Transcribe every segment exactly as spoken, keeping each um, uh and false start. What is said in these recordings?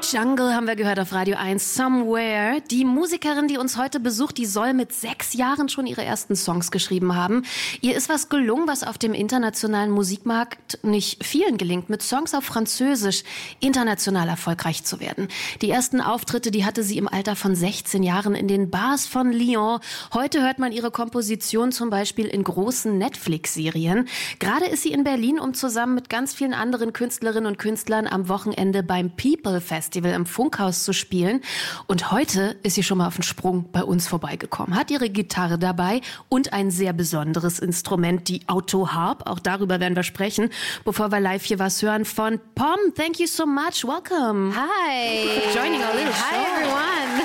Jungle haben wir gehört auf Radio eins, Somewhere. Die Musikerin, die uns heute besucht, die soll mit sechs Jahren schon ihre ersten Songs geschrieben haben. Ihr ist was gelungen, was auf dem internationalen Musikmarkt nicht vielen gelingt, mit Songs auf Französisch international erfolgreich zu werden. Die ersten Auftritte, die hatte sie im Alter von sechzehn Jahren in den Bars von Lyon. Heute hört man ihre Komposition zum Beispiel in großen Netflix-Serien. Gerade ist sie in Berlin, um zusammen mit ganz vielen anderen Künstlerinnen und Künstlern am Wochenende beim People Festival im Funkhaus zu spielen. Und heute ist sie schon mal auf den Sprung bei uns vorbeigekommen. Hat ihre Gitarre dabei und ein sehr besonderes Instrument, die Autoharp. Auch darüber werden wir sprechen, bevor wir live hier was hören von Pom. Thank you so much. Welcome. Hi. Thank you for joining our little show. Hi,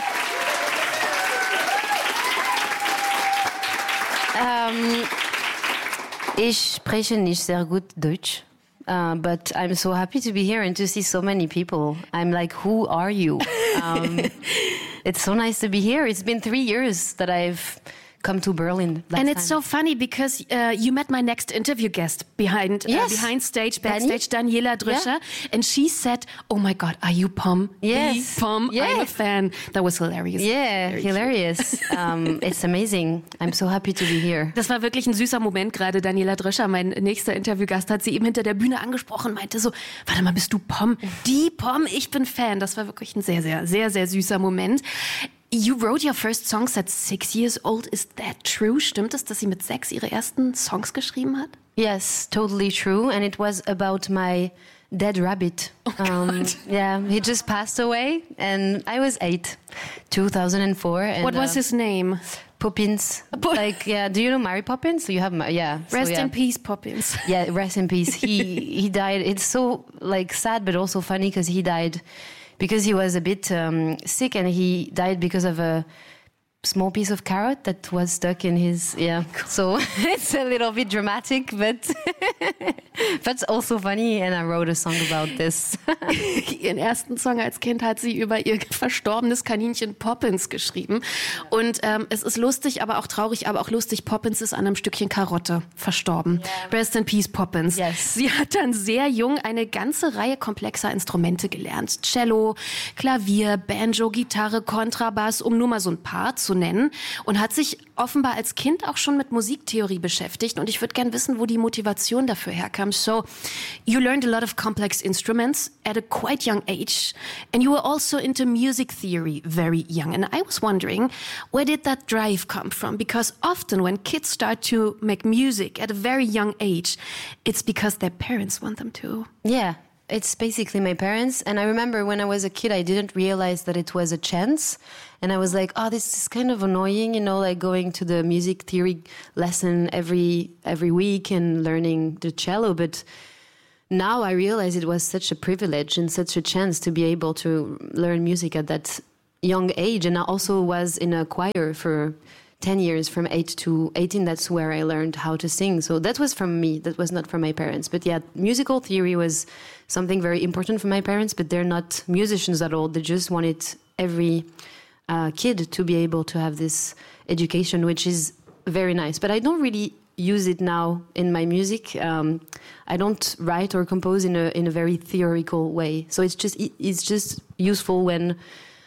everyone. um, ich spreche nicht sehr gut Deutsch. Uh, but I'm so happy to be here and to see so many people. I'm like, who are you? Um, it's so nice to be here. It's been three years that I've come to Berlin. And it's time. So funny because uh, you met my next interview guest behind yes. uh, behind stage, backstage, Daniela Dröscher. Yeah. And she said, oh my God, are you Pom? Yes. The Pom, yes. I'm a fan. That was hilarious. Yeah, Very hilarious. um, it's amazing. I'm so happy to be here. Das war wirklich ein süßer Moment gerade. Daniela Dröscher, mein nächster Interviewgast, hat sie eben hinter der Bühne angesprochen, meinte so, warte mal, bist du Pom? Die Pom, ich bin Fan. Das war wirklich ein sehr, sehr, sehr, sehr süßer Moment. You wrote your first songs at six years old. Is that true? Stimmt es, dass sie mit sechs ihre ersten Songs geschrieben hat? Yes, totally true. And it was about my dead rabbit. Oh um, God. Yeah, he just passed away and I was eight, two thousand four. And, what was uh, his name? Poppins. Like, yeah, do you know Mary Poppins? So you have, yeah. Rest so, yeah. in peace, Poppins. Yeah, rest in peace. He he died. It's so like sad, but also funny because he died because he was a bit um, sick and he died because of a small piece of carrot that was stuck in his, yeah. So it's a little bit dramatic, but but also funny. And I wrote a song about this. Ihren ersten Song als Kind hat sie über ihr verstorbenes Kaninchen Poppins geschrieben. Und ähm, es ist lustig, aber auch traurig, aber auch lustig. Poppins ist an einem Stückchen Karotte verstorben. Yeah. Rest in peace, Poppins. Yes. Sie hat dann sehr jung eine ganze Reihe komplexer Instrumente gelernt. Cello, Klavier, Banjo, Gitarre, Kontrabass, um nur mal so ein paar zu nennen. Und hat sich offenbar als Kind auch schon mit Musiktheorie beschäftigt. Und ich würde gern wissen, wo die Motivation dafür herkam. So, you learned a lot of complex instruments at a quite young age. And you were also into music theory very young. And I was wondering, where did that drive come from? Because often when kids start to make music at a very young age, it's because their parents want them to. Yeah. It's basically my parents. And I remember when I was a kid, I didn't realize that it was a chance. And I was like, oh, this is kind of annoying, you know, like going to the music theory lesson every every week and learning the cello. But now I realize it was such a privilege and such a chance to be able to learn music at that young age. And I also was in a choir for ten years, from eight to eighteen. That's where I learned how to sing. So that was from me. That was not from my parents. But yeah, musical theory was something very important for my parents, but they're not musicians at all. They just wanted every uh, kid to be able to have this education, which is very nice. But I don't really use it now in my music. Um, I don't write or compose in a in a very theoretical way. So it's just it's just useful when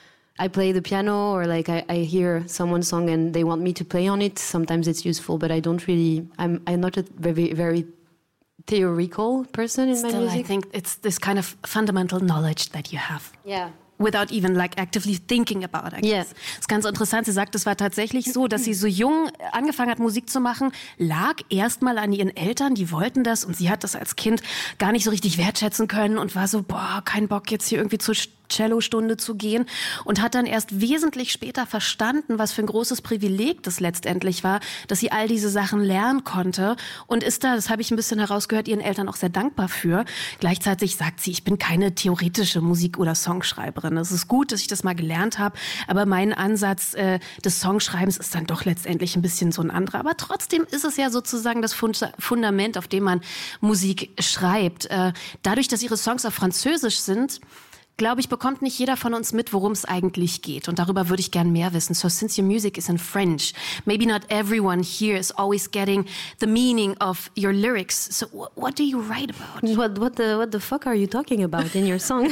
I play the piano or like I, I hear someone's song and they want me to play on it. Sometimes it's useful, but I don't really. I'm I'm not a very very theoretical person in Still, my music. I think it's this kind of fundamental knowledge that you have. Yeah. Without even like actively thinking about it. Yeah. Das ist ganz interessant. Sie sagt, es war tatsächlich so, dass sie so jung angefangen hat, Musik zu machen, lag erstmal an ihren Eltern, die wollten das und sie hat das als Kind gar nicht so richtig wertschätzen können und war so, boah, kein Bock jetzt hier irgendwie zur Cellostunde zu gehen und hat dann erst wesentlich später verstanden, was für ein großes Privileg das letztendlich war, dass sie all diese Sachen lernen konnte und ist da, das habe ich ein bisschen herausgehört, ihren Eltern auch sehr dankbar für. Gleichzeitig sagt sie, ich bin keine theoretische Musik- oder Songschreiberin. Es ist gut, dass ich das mal gelernt habe, aber mein Ansatz äh, des Songschreibens ist dann doch letztendlich ein bisschen so ein anderer. Aber trotzdem ist es ja sozusagen das Fund- Fundament, auf dem man Musik schreibt. Äh, dadurch, dass ihre Songs auf Französisch sind, glaube ich, bekommt nicht jeder von uns mit, worum es eigentlich geht. Und darüber würde ich gern mehr wissen. So since your music is in French, maybe not everyone here is always getting the meaning of your lyrics. So what, what do you write about? What, what, the, what the fuck are you talking about in your song?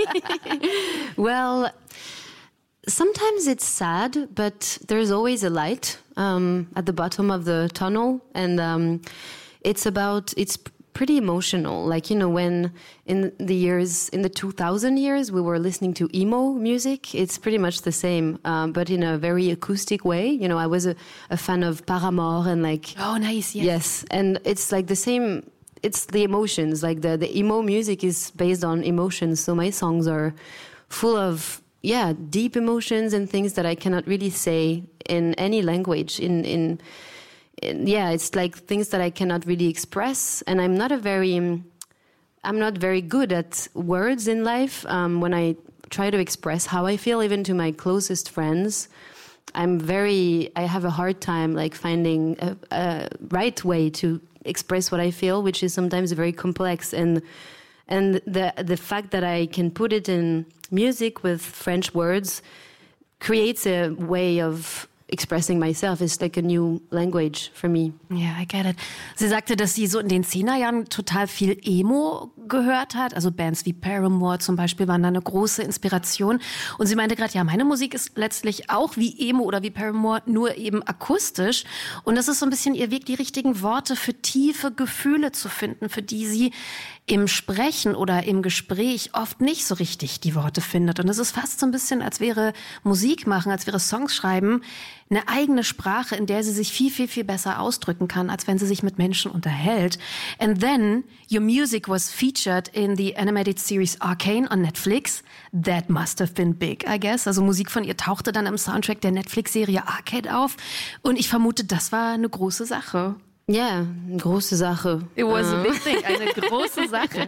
Well, sometimes it's sad, but there's always a light um, at the bottom of the tunnel. And um, it's about... it's. pretty emotional. Like, you know, when in the years, in the two thousand years, we were listening to emo music, it's pretty much the same, um, but in a very acoustic way. You know, I was a, a fan of Paramore and like... Oh, nice, yes. Yes, and it's like the same, it's the emotions. Like the, the emo music is based on emotions, so my songs are full of, yeah, deep emotions and things that I cannot really say in any language, in... in yeah, it's like things that I cannot really express, and I'm not a very, I'm not very good at words in life. Um, when I try to express how I feel, even to my closest friends, I'm very, I have a hard time like finding a, a right way to express what I feel, which is sometimes very complex. And and the the fact that I can put it in music with French words creates a way of expressing myself. Is like a new language for me. Yeah, I get it. Sie sagte, dass sie so in den Zehnerjahren total viel Emo gehört hat. Also Bands wie Paramore zum Beispiel waren da eine große Inspiration. Und sie meinte gerade, ja, meine Musik ist letztlich auch wie Emo oder wie Paramore, nur eben akustisch. Und das ist so ein bisschen ihr Weg, die richtigen Worte für tiefe Gefühle zu finden, für die sie im Sprechen oder im Gespräch oft nicht so richtig die Worte findet. Und es ist fast so ein bisschen, als wäre Musik machen, als wäre Songs schreiben, eine eigene Sprache, in der sie sich viel, viel, viel besser ausdrücken kann, als wenn sie sich mit Menschen unterhält. And then your music was featured in the animated series Arcane on Netflix. That must have been big, I guess. Also Musik von ihr tauchte dann im Soundtrack der Netflix-Serie Arcade auf. Und ich vermute, das war eine große Sache. Yeah, große Sache. It was uh. a big thing, eine große Sache.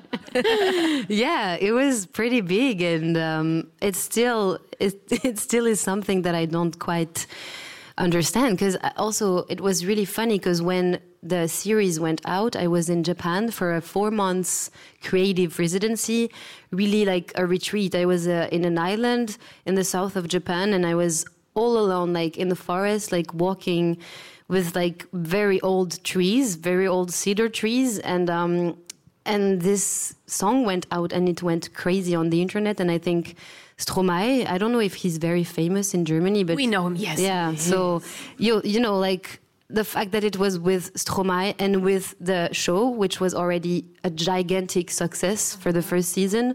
Yeah, it was pretty big, and um, it still it, it still is something that I don't quite understand. Because also it was really funny because when the series went out, I was in Japan for a four months creative residency, really like a retreat. I was uh, in an island in the south of Japan, and I was all alone, like in the forest, like walking with like very old trees, very old cedar trees. And um, and this song went out and it went crazy on the internet. And I think Stromae, I don't know if he's very famous in Germany, but... We know him, yes. Yeah, yes. So, you, you know, like the fact that it was with Stromae and with the show, which was already a gigantic success for the first season,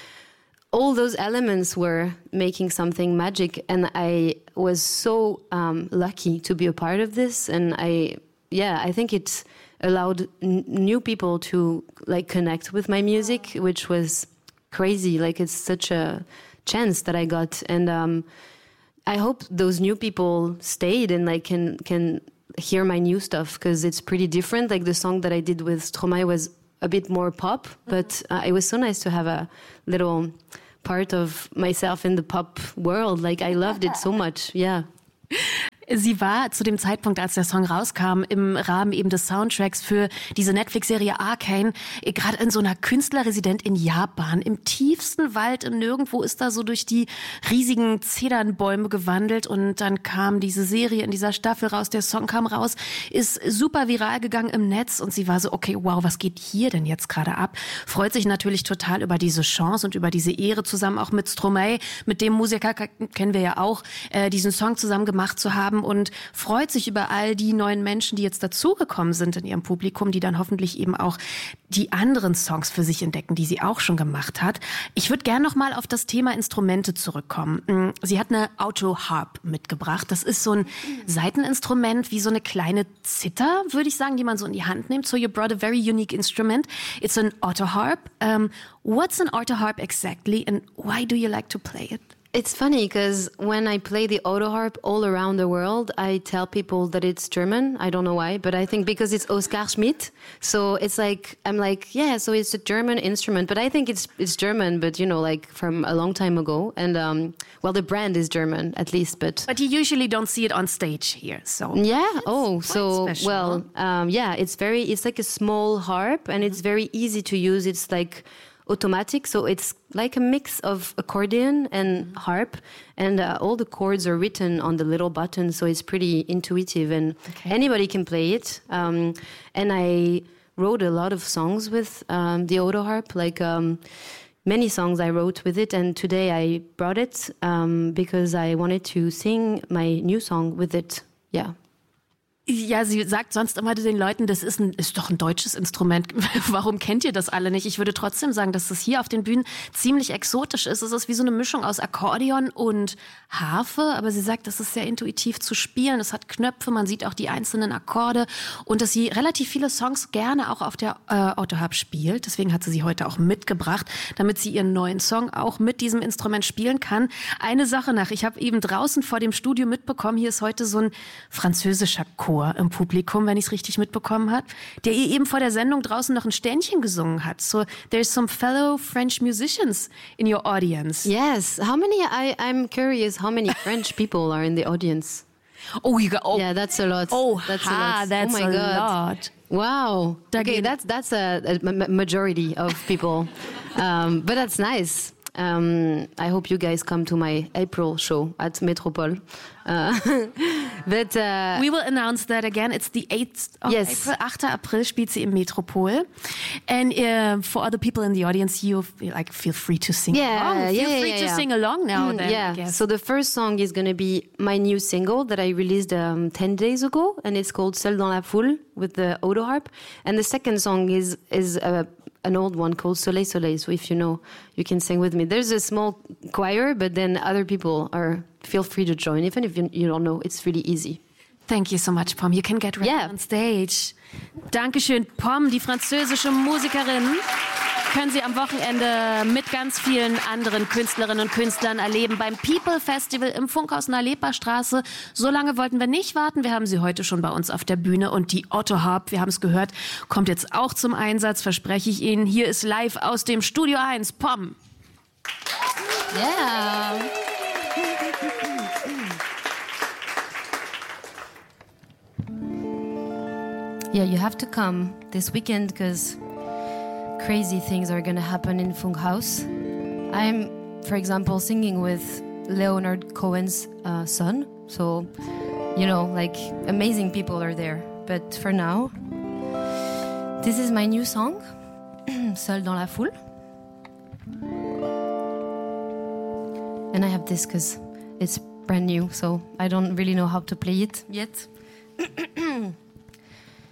all those elements were making something magic, and I was so um, lucky to be a part of this. And I, yeah, I think it allowed n- new people to like connect with my music, which was crazy. Like it's such a chance that I got, and um, I hope those new people stayed and like can can hear my new stuff, because it's pretty different. Like the song that I did with Stromae was a bit more pop, but uh, it was so nice to have a little part of myself in the pop world. Like I loved it so much. Yeah. Sie war zu dem Zeitpunkt, als der Song rauskam, im Rahmen eben des Soundtracks für diese Netflix-Serie Arcane, gerade in so einer Künstlerresidenz in Japan, im tiefsten Wald, im Nirgendwo, ist da so durch die riesigen Zedernbäume gewandelt, und dann kam diese Serie in dieser Staffel raus, der Song kam raus, ist super viral gegangen im Netz, und sie war so, okay, wow, was geht hier denn jetzt gerade ab? Freut sich natürlich total über diese Chance und über diese Ehre, zusammen auch mit Stromae, mit dem Musiker kennen wir ja auch, äh, diesen Song zusammen gemacht zu haben, und freut sich über all die neuen Menschen, die jetzt dazugekommen sind in ihrem Publikum, die dann hoffentlich eben auch die anderen Songs für sich entdecken, die sie auch schon gemacht hat. Ich würde gerne noch mal auf das Thema Instrumente zurückkommen. Sie hat eine Auto-Harp mitgebracht. Das ist so ein Saiteninstrument, wie so eine kleine Zither, würde ich sagen, die man so in die Hand nimmt. So you brought a very unique instrument. It's an auto-harp. Um, what's an auto-harp exactly, and why do you like to play it? It's funny because when I play the auto harp all around the world, I tell people that it's German. I don't know why, but I think because it's Oskar Schmidt. So it's like, I'm like, yeah, so it's a German instrument, but I think it's it's German, but you know, like from a long time ago. And um, well, the brand is German at least, but... But you usually don't see it on stage here, so... Yeah, oh, so, special. well, um, yeah, it's very, it's like a small harp, and it's very easy to use. It's like automatic, so it's like a mix of accordion and harp, and uh, all the chords are written on the little button, so it's pretty intuitive, and okay. anybody can play it. Um, and I wrote a lot of songs with um, the auto harp, like um, many songs I wrote with it, and today I brought it um, because I wanted to sing my new song with it. Yeah. Ja, sie sagt sonst immer den Leuten, das ist, ein, ist doch ein deutsches Instrument. Warum kennt ihr das alle nicht? Ich würde trotzdem sagen, dass das hier auf den Bühnen ziemlich exotisch ist. Es ist wie so eine Mischung aus Akkordeon und Harfe, aber sie sagt, das ist sehr intuitiv zu spielen. Es hat Knöpfe, man sieht auch die einzelnen Akkorde und dass sie relativ viele Songs gerne auch auf der äh, Autoharp spielt. Deswegen hat sie sie heute auch mitgebracht, damit sie ihren neuen Song auch mit diesem Instrument spielen kann. Eine Sache nach, ich habe eben draußen vor dem Studio mitbekommen, hier ist heute so ein französischer Chor im Publikum, wenn ich es richtig mitbekommen habe, der ihr eben vor der Sendung draußen noch ein Ständchen gesungen hat. So, there's some fellow French musicians in your audience. Yes. How many, I, I'm curious, how many French people are in the audience? Oh, you got, oh. Yeah, that's a lot. Oh, that's ha, a lot. that's oh my a God. lot. Wow. Da okay, that's, that's a, a majority of people. um, but that's nice. Um, I hope you guys come to my April show at Metropole. Uh, but uh, we will announce that again. It's the eighth of yes. April. achter April spielt sie im Metropol. And uh, for other people in the audience, you like feel free to sing yeah, along. Feel yeah, free yeah, to yeah. sing along now. Mm, then, yeah. I guess. So the first song is going to be my new single that I released um, ten days ago, and it's called Seul dans la foule with the auto harp. And the second song is is uh, an old one called Soleil Soleil. So if you know, you can sing with me. There's a small choir, but then other people are feel free to join. Even if you, you don't know, it's really easy. Thank you so much, Pom. You can get right yeah. on stage. Dankeschön, Pom, die französische Musikerin. Können Sie am Wochenende mit ganz vielen anderen Künstlerinnen und Künstlern erleben beim People Festival im Funkhaus in der Leperstraße. So lange wollten wir nicht warten. Wir haben sie heute schon bei uns auf der Bühne und die Otto Harp, wir haben es gehört, kommt jetzt auch zum Einsatz, verspreche ich Ihnen. Hier ist live aus dem Studio eins, Pom. Yeah. Yeah, you have to come this weekend because crazy things are going to happen in Funkhaus. I'm, for example, singing with Leonard Cohen's uh, son. So, you know, like amazing people are there. But for now, this is my new song, Seul dans la foule. And I have this because it's brand new, so I don't really know how to play it yet.